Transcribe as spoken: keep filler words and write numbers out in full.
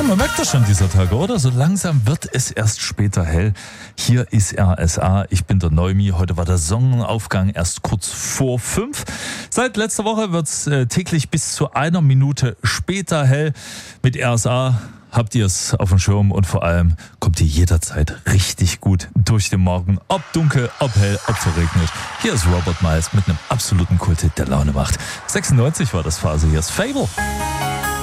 man merkt das schon dieser Tage, oder? So langsam wird es erst später hell. Hier ist R S A, ich bin der Neumi. Heute war der Sonnenaufgang erst kurz vor fünf. Seit letzter Woche wird es äh, täglich bis zu einer Minute später hell. Mit R S A habt ihr es auf dem Schirm und vor allem kommt ihr jederzeit richtig gut durch den Morgen. Ob dunkel, ob hell, ob verregnet. Hier ist Robert Miles mit einem absoluten Kulthit, der Laune macht. sechsundneunzig war das Phase, hier ist Fable.